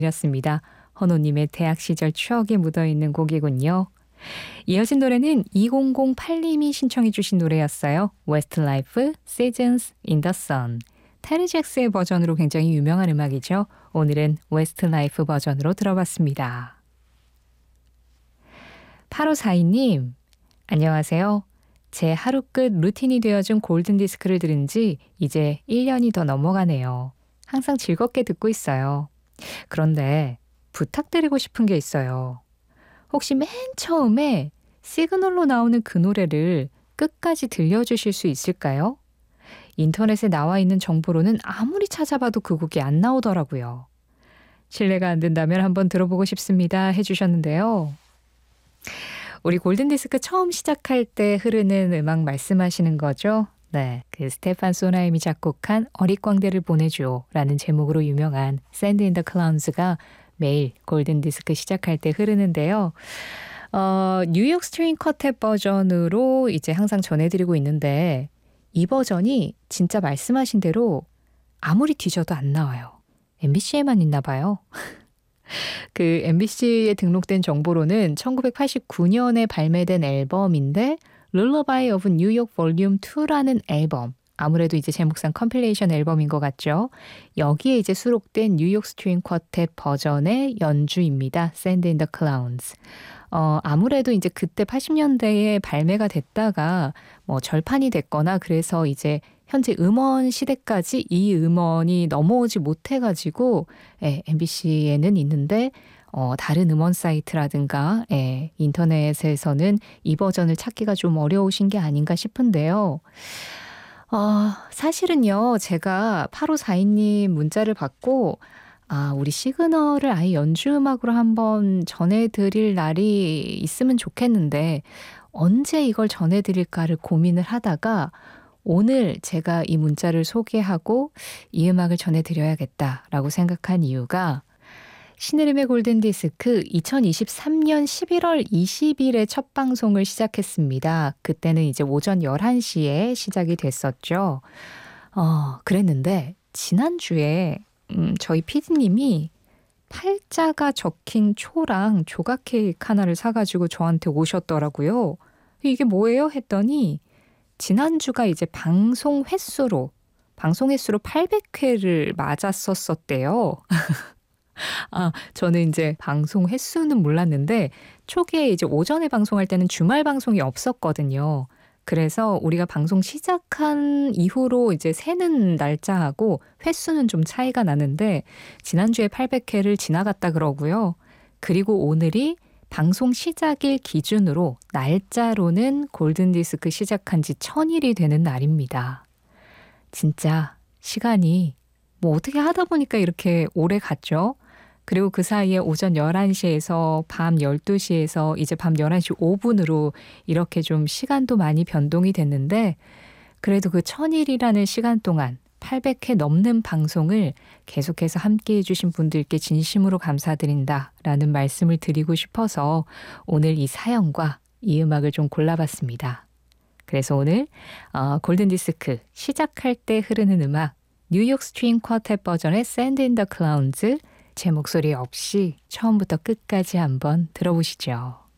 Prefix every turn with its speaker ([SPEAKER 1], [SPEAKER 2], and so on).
[SPEAKER 1] 였습니다. 헌호님의 대학 시절 추억이 묻어있는 곡이군요. 이어진 노래는 2008님이 신청해 주신 노래였어요. Westlife, Seasons in the Sun. 테리 잭스의 버전으로 굉장히 유명한 음악이죠. 오늘은 Westlife 버전으로 들어봤습니다. 8542님, 안녕하세요. 제 하루 끝 루틴이 되어준 골든디스크를 들은 지 이제 1년이 더 넘어가네요. 항상 즐겁게 듣고 있어요. 그런데 부탁드리고 싶은 게 있어요. 혹시 맨 처음에 시그널로 나오는 그 노래를 끝까지 들려주실 수 있을까요? 인터넷에 나와 있는 정보로는 아무리 찾아봐도 그 곡이 안 나오더라고요. 실례가 안 된다면 한번 들어보고 싶습니다 해주셨는데요. 우리 골든디스크 처음 시작할 때 흐르는 음악 말씀하시는 거죠? 네, 그 스테판 소나임이 작곡한 어릿광대를 보내줘 라는 제목으로 유명한 Sand in the Clouds가 매일 골든디스크 시작할 때 흐르는데요. 뉴욕 스트링 쿼텟 버전으로 이제 항상 전해드리고 있는데 이 버전이 진짜 말씀하신 대로 아무리 뒤져도 안 나와요. MBC에만 있나 봐요. 그 MBC에 등록된 정보로는 1989년에 발매된 앨범인데 Lullaby of New York Volume 2라는 앨범, 아무래도 이제 제목상 컴필레이션 앨범인 것 같죠. 여기에 이제 수록된 뉴욕 스트링 쿼텟 버전의 연주입니다. Sand in the Clouds. 아무래도 이제 그때 80년대에 발매가 됐다가 뭐 절판이 됐거나 그래서 이제 현재 음원 시대까지 이 음원이 넘어오지 못해가지고 MBC에는 있는데 다른 음원 사이트라든가 인터넷에서는 이 버전을 찾기가 좀 어려우신 게 아닌가 싶은데요. 사실은요, 제가 8542님 문자를 받고 우리 시그널을 아예 연주음악으로 한번 전해드릴 날이 있으면 좋겠는데 언제 이걸 전해드릴까를 고민을 하다가 오늘 제가 이 문자를 소개하고 이 음악을 전해드려야겠다라고 생각한 이유가 신혜림의 골든디스크 2023년 11월 20일에 첫 방송을 시작했습니다. 그때는 이제 오전 11시에 시작이 됐었죠. 그랬는데 지난주에 저희 PD님이 팔자가 적힌 초랑 조각 케이크 하나를 사가지고 저한테 오셨더라고요. 이게 뭐예요? 했더니 지난주가 이제 방송 횟수로 800회를 맞았었대요. 저는 이제 방송 횟수는 몰랐는데 초기에 이제 오전에 방송할 때는 주말 방송이 없었거든요. 그래서 우리가 방송 시작한 이후로 이제 세는 날짜하고 횟수는 좀 차이가 나는데 지난주에 800회를 지나갔다 그러고요. 그리고 오늘이 방송 시작일 기준으로 날짜로는 골든디스크 시작한 지 1000일이 되는 날입니다. 진짜 시간이 뭐 어떻게 하다 보니까 이렇게 오래 갔죠? 그리고 그 사이에 오전 11시에서 밤 12시에서 이제 밤 11시 5분으로 이렇게 좀 시간도 많이 변동이 됐는데 그래도 그 1000일이라는 시간 동안 800회 넘는 방송을 계속해서 함께해 주신 분들께 진심으로 감사드린다라는 말씀을 드리고 싶어서 오늘 이 사연과 이 음악을 좀 골라봤습니다. 그래서 오늘 골든디스크 시작할 때 흐르는 음악 뉴욕 스트링 쿼텟 버전의 Sand in the Clouds 제 목소리 없이 처음부터 끝까지 한번 들어보시죠.